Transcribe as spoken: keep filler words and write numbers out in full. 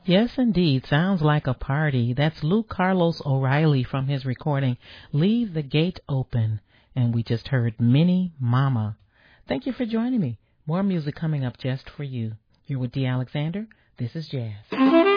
Yes, indeed. Sounds like a party. That's Luke Carlos O'Reilly from his recording, Leave the Gate Open. And we just heard Mini Mama. Thank you for joining me. More music coming up just for you. You're with Dee Alexander. This is Jazz.